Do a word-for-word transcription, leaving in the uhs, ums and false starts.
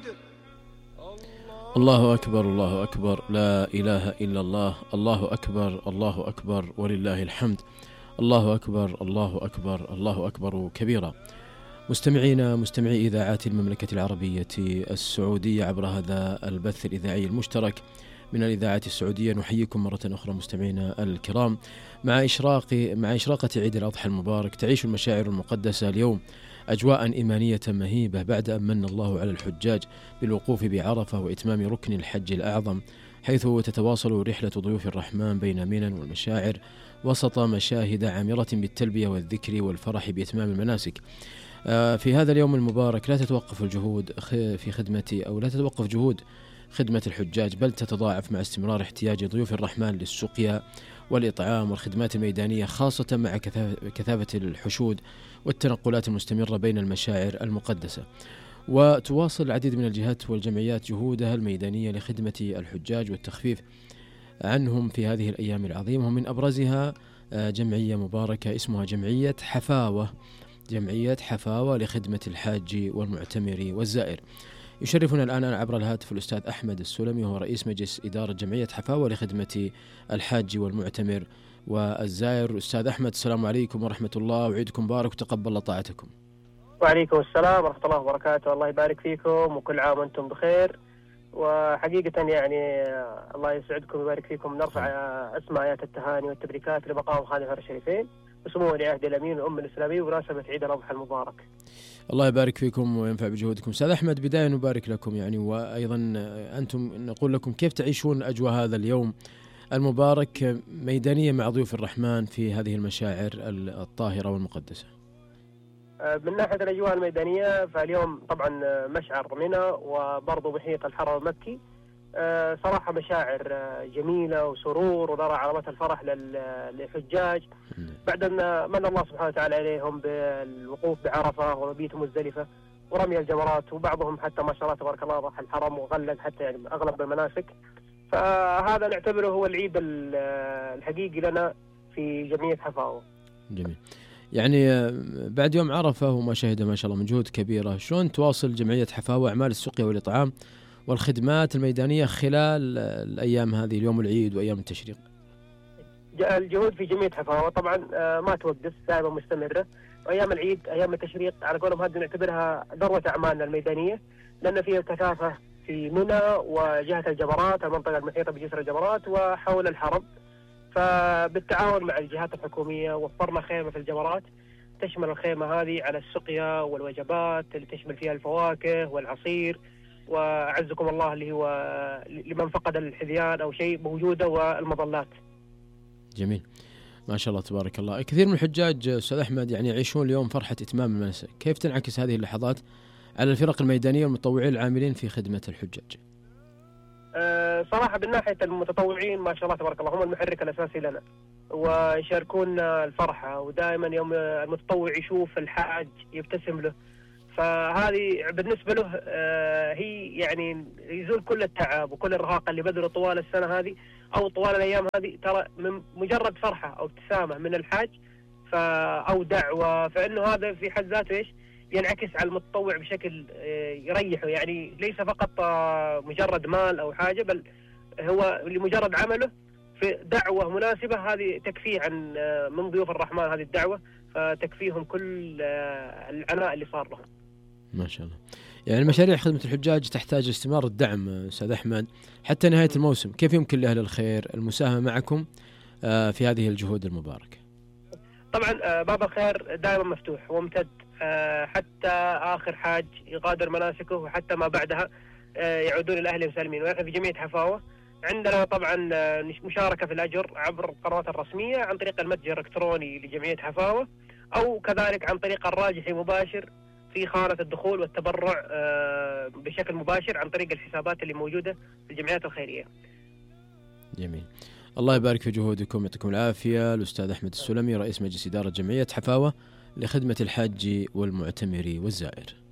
الله أكبر الله أكبر، لا إله إلا الله، الله أكبر الله أكبر ولله الحمد، الله أكبر الله أكبر الله أكبر كبيرا. مستمعينا مستمعي إذاعات المملكة العربية السعودية عبر هذا البث الإذاعي المشترك من الإذاعات السعودية، نحييكم مرة أخرى مستمعينا الكرام. مع إشراق مع إشراقة عيد الأضحى المبارك تعيش المشاعر المقدسة اليوم أجواء إيمانية مهيبة بعد أن من الله على الحجاج بالوقوف بعرفة وإتمام ركن الحج الأعظم، حيث تتواصل رحلة ضيوف الرحمن بين منن والمشاعر وسط مشاهد عامرة بالتلبية والذكر والفرح بإتمام المناسك. في هذا اليوم المبارك لا تتوقف الجهود في خدمة أو لا تتوقف جهود خدمة الحجاج، بل تتضاعف مع استمرار احتياج ضيوف الرحمن للسقيا والإطعام والخدمات الميدانية، خاصة مع كثافة الحشود والتنقلات المستمرة بين المشاعر المقدسة. وتواصل العديد من الجهات والجمعيات جهودها الميدانية لخدمة الحجاج والتخفيف عنهم في هذه الأيام العظيمة، ومن أبرزها جمعية مباركة اسمها جمعية حفاوة جمعية حفاوة لخدمة الحاج والمعتمر والزائر. يشرفنا الآن عبر الهاتف الأستاذ أحمد السلمي، وهو رئيس مجلس إدارة جمعية حفاوة لخدمة الحاج والمعتمر والزائر. أستاذ أحمد، السلام عليكم ورحمة الله، وعيدكم مبارك وتقبل الله طاعتكم. وعليكم السلام ورحمة الله وبركاته، الله يبارك فيكم وكل عام وأنتم بخير. وحقيقة يعني الله يسعدكم ويبارك فيكم، نرفع أسمى آيات التهاني والتبريكات لمقام خادم الشريفين وسمو ولي عهد الأمين الأمة الإسلامية بمناسبة عيد الأضحى المبارك. الله يبارك فيكم وينفع بجهودكم. أستاذ أحمد، بداية نبارك لكم يعني، وأيضا أنتم نقول لكم كيف تعيشون أجواء هذا اليوم المبارك ميدانية مع ضيوف الرحمن في هذه المشاعر الطاهرة والمقدسة. من ناحية الأجواء الميدانية فاليوم طبعا مشعر منى وبرضو محيط الحرم المكي صراحة مشاعر جميلة وسرور، ونرى علامات الفرح للحجاج بعد أن من الله سبحانه وتعالى عليهم بالوقوف بعرفة ومبيت مزدلفة ورمي الجمرات، وبعضهم حتى ما شاء الله تبارك الله راح الحرم وغلق حتى يعني أغلب المناسك. فهذا نعتبره هو العيد الحقيقي لنا في جمعية حفاوة. جميل. يعني بعد يوم عرفة وما شهد ما شاء الله من جهود كبيرة، شلون تواصل جمعية حفاوة أعمال السقيا والإطعام والخدمات الميدانية خلال الأيام هذه، اليوم العيد وأيام التشريق؟ الجهود في جمعية حفاوة طبعا ما توقف، دائما مستمرة. وأيام العيد أيام التشريق على قولهم هذه نعتبرها ذروة أعمالنا الميدانية، لأن فيها كثافة في منى وجهة الجمرات، المنطقة المحيطة بجسر الجمرات وحول الحرم. فبالتعاون مع الجهات الحكومية وفرنا خيمة في الجمرات تشمل الخيمة هذه على السقيا والوجبات اللي تشمل فيها الفواكه والعصير، وأعزكم الله اللي هو لمن فقد الحذيان أو شيء موجودة، والمظلات. جميل، ما شاء الله تبارك الله. كثير من الحجاج أستاذ أحمد يعني يعيشون اليوم فرحة إتمام المناسك، كيف تنعكس هذه اللحظات على الفرق الميدانية والمتطوعين العاملين في خدمة الحجاج؟ أه صراحة من ناحية المتطوعين ما شاء الله تبارك الله هم المحرك الأساسي لنا، ويشاركون الفرحة، ودائما يوم المتطوع يشوف الحاج يبتسم له، فهذه بالنسبة له أه هي يعني يزول كل التعب وكل الرهاقة اللي بذله طوال السنة هذه أو طوال الأيام هذه، ترى من مجرد فرحة أو ابتسامة من الحاج أو دعوة، فإنه هذا في حد ذاته إيش ينعكس على المتطوع بشكل يريحه، يعني ليس فقط مجرد مال أو حاجة، بل هو لمجرد عمله في دعوة مناسبة هذه تكفيه عن من ضيوف الرحمن هذه الدعوة، فتكفيهم كل العناء اللي صار لهم. ما شاء الله. يعني مشاريع خدمة الحجاج تحتاج استمرار الدعم أستاذ أحمد حتى نهاية الموسم، كيف يمكن لأهل الخير المساهمة معكم في هذه الجهود المباركة؟ طبعا باب الخير دائما مفتوح وممتد حتى آخر حاج يغادر مناسكه، وحتى ما بعدها يعودون إلى أهلهم سالمين. ونحن في جمعية حفاوة عندنا طبعا مشاركة في الأجر عبر القنوات الرسمية عن طريق المتجر الإلكتروني لجمعية حفاوة، أو كذلك عن طريق الراجحي مباشر في خانة الدخول والتبرع بشكل مباشر عن طريق الحسابات اللي موجودة في الجمعيات الخيرية. جميل، الله يبارك في جهودكم، يعطيكم العافية. الأستاذ أحمد السلمي رئيس مجلس إدارة جمعية حفاوة لخدمة الحاج والمعتمر والزائر.